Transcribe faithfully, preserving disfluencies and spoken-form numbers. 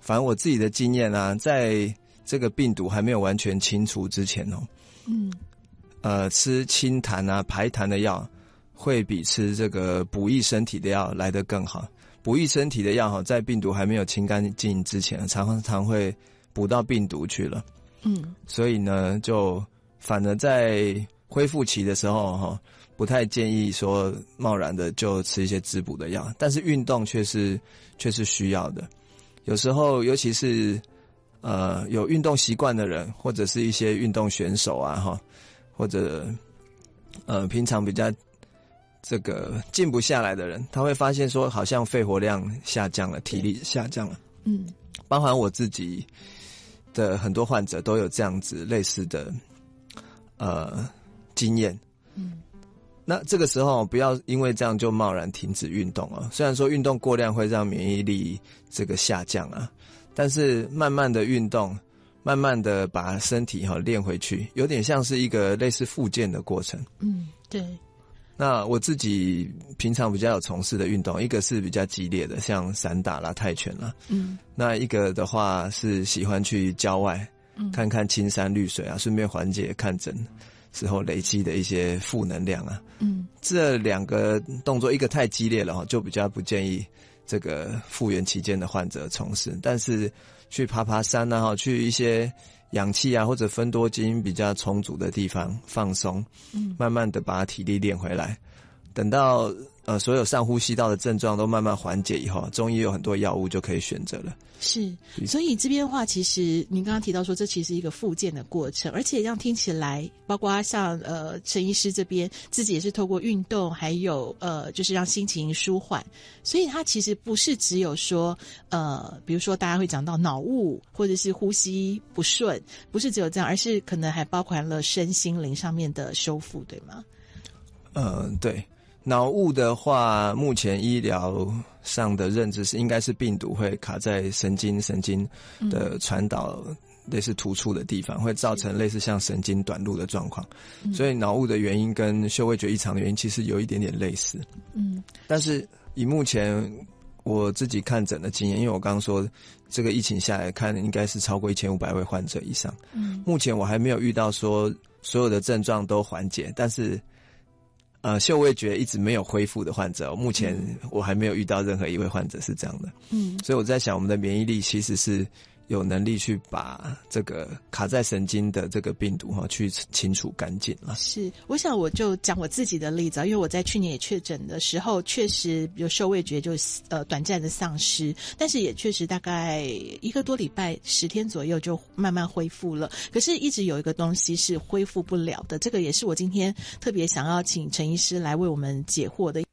反正我自己的经验啊，在这个病毒还没有完全清除之前哦，嗯，呃，吃清痰啊、排痰的药，会比吃这个补益身体的药来得更好。补益身体的药哈，在病毒还没有清干净之前，常常会补到病毒去了。嗯，所以呢，就反而在恢复期的时候哈，不太建议说贸然的就吃一些滋补的药，但是运动却是却是需要的。有时候，尤其是呃有运动习惯的人，或者是一些运动选手啊哈，或者呃平常比较这个静不下来的人，他会发现说好像肺活量下降了，体力下降了。嗯，包含我自己的很多患者都有这样子类似的呃经验。嗯，那这个时候不要因为这样就贸然停止运动啊。虽然说运动过量会让免疫力这个下降啊，但是慢慢的运动，慢慢的把身体哈练回去，有点像是一个类似复健的过程。 嗯，对。 那我自己平常比较有从事的运动，一个是比较激烈的，像散打啦、泰拳啦。嗯。那一个的话是喜欢去郊外，嗯，看看青山绿水啊，顺便缓解看诊时候累积的一些负能量啊。嗯。这两个动作，一个太激烈了哈，就比较不建议这个复原期间的患者从事。但是去爬爬山啊，去一些氧气啊或者芬多精比较充足的地方放松，嗯，慢慢的把体力练回来。等到呃所有上呼吸道的症状都慢慢缓解以后，中医有很多药物就可以选择了。 是，所以这边的话，其实您刚刚提到说，这其实是一个复健的过程，而且这样听起来，包括像呃陈医师这边自己也是透过运动，还有呃就是让心情舒缓，所以它其实不是只有说呃，比如说大家会讲到脑雾或者是呼吸不顺，不是只有这样，而是可能还包含了身心灵上面的修复，对吗？ 呃，对。脑雾的话，目前医疗上的认知是应该是病毒会卡在神经神经的传导类似突触的地方，会造成类似像神经短路的状况。所以脑雾的原因跟嗅味觉异常的原因其实有一点点类似。嗯，但是以目前我自己看诊的经验，因为我刚刚说这个疫情下来看应该是超过一千五百位患者以上。嗯，目前我还没有遇到说所有的症状都缓解，但是呃，嗅味觉一直没有恢复的患者，目前我还没有遇到任何一位患者是这样的。嗯，所以我在想，我们的免疫力其实是有能力去把这个卡在神经的这个病毒哈去清除干净了。 是，我想我就讲我自己的例子啊，因为我在去年也确诊的时候，确实有嗅味觉就呃短暂的丧失，但是也确实大概一个多礼拜十天左右就慢慢恢复了。可是一直有一个东西是恢复不了的，这个也是我今天特别想要请陈医师来为我们解惑的。